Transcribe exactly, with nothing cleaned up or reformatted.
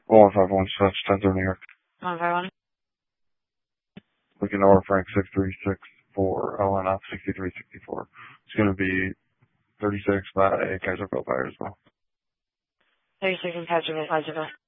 one five one, Stretch, ten through New York. one five one. Looking over Frank six three six four, L N F sixty-three sixty-four. It's going to be thirty-six by Kaiser Bill Fire as well. thirty-six and Kaiser Bill Fire as well.